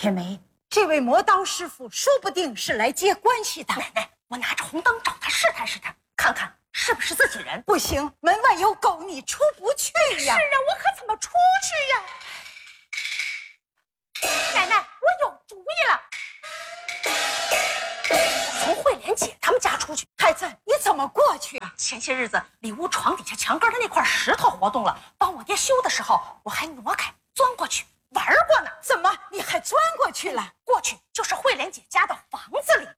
铁梅，这位磨刀师傅说不定是来接关系的。 奶奶，我拿着红灯找他试探试探，看看是不是自己人。 不行，门外有狗，你出不去呀。 是啊，我可怎么出去呀？奶奶，我有主意了。从慧莲姐他们家出去。 孩子，你怎么过去啊？ 前些日子里屋床底下墙根的那块石头活动了，帮我爹修的时候，我还挪开钻过去玩过呢。 怎么你还钻过去了？ 过去就是慧莲姐家的房子里。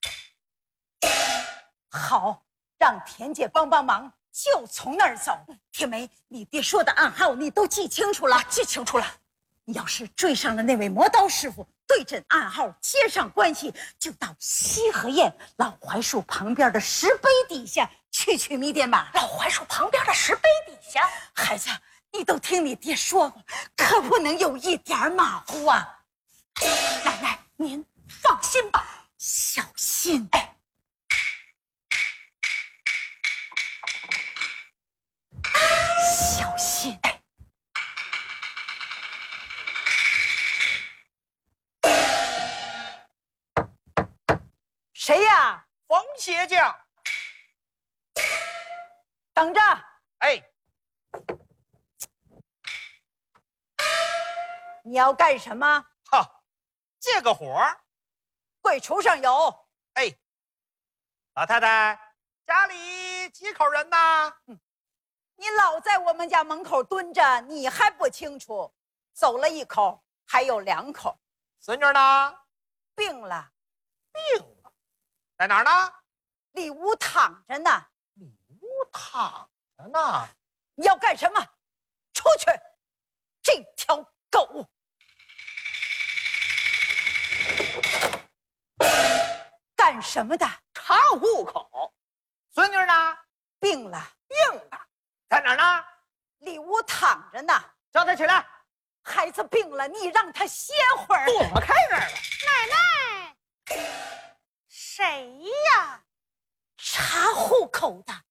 好，让田姐帮帮忙，就从那儿走。铁梅，你爹说的暗号你都记清楚了？ 记清楚了。 你要是追上了那位磨刀师傅，对准暗号接上关系，就到西河堰老槐树旁边的石碑底下去取迷迭马。 老槐树旁边的石碑底下， 孩子，你都听你爹说过，可不能有一点马虎啊！ 奶奶，您放心吧， 小心。小心。谁呀？ 冯鞋匠。 等着。 哎， 你要干什么？ 哈，借个火。 柜橱上有。 哎，老太太，家里几口人呢？ 你老在我们家门口蹲着，你还不清楚？走了一口，还有2口。 孙女呢？ 病了。 病了，在哪儿呢？ 里屋躺着呢。 里屋躺着呢。 你要干什么？出去！这条狗！干什么的？ 查户口。孙女呢？ 病了。 病了，在哪儿呢？ 里屋躺着呢。 叫她起来。 孩子病了，你让他歇会儿。 躲开那儿了。 奶奶，谁呀？ 查户口的。